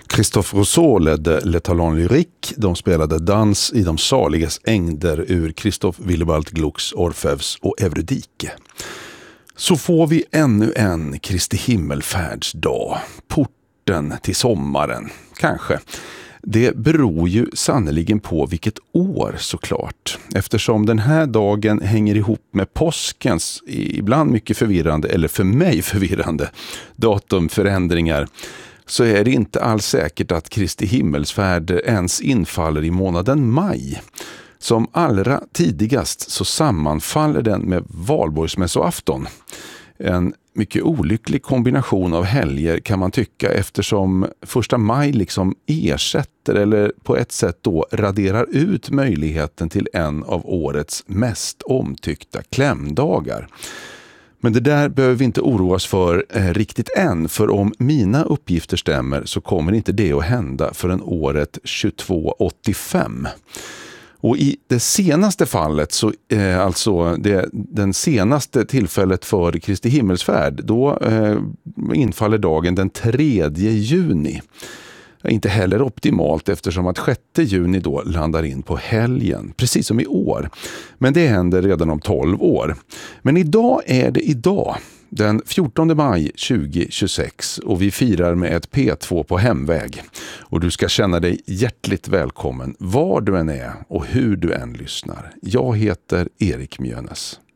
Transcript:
Christophe Rousseau ledde Le Talon Lyrique. De spelade Dans i de saliges ängder ur Christoph Willibald Glucks Orfeus och Eurydike. Så får vi ännu en Kristi himmelfärdsdag. Porten till sommaren, kanske. Det beror ju sannoliken på vilket år såklart. Eftersom den här dagen hänger ihop med påskens ibland mycket förvirrande, eller för mig förvirrande, datumförändringar, så är det inte alls säkert att Kristi himmelsfärd ens infaller i månaden maj. Som allra tidigast så sammanfaller den med valborgsmässoafton. En mycket olycklig kombination av helger kan man tycka, eftersom 1 maj liksom ersätter eller på ett sätt då raderar ut möjligheten till en av årets mest omtyckta klämdagar. Men det där behöver vi inte oroas för riktigt än, för om mina uppgifter stämmer så kommer inte det att hända förrän året 2285. Och i det senaste fallet, så alltså den senaste tillfället för Kristi himmelsfärd, då infaller dagen den 3 juni. Inte heller optimalt, eftersom att 6 juni då landar in på helgen, precis som i år. Men det händer redan om 12 år. Men idag är det idag, den 14 maj 2026, och vi firar med ett P2 på hemväg. Och du ska känna dig hjärtligt välkommen var du än är och hur du än lyssnar. Jag heter Erik Mjönes.